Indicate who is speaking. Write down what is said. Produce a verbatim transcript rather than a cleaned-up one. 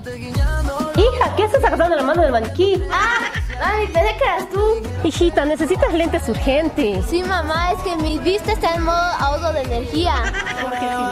Speaker 1: Hija, ¿qué estás agarrando la mano del maniquí?
Speaker 2: Ah, mami, pensé que eras tú.
Speaker 1: Hijita, necesitas lentes urgentes.
Speaker 2: Sí, mamá, es que mi vista está en modo ahorro de energía.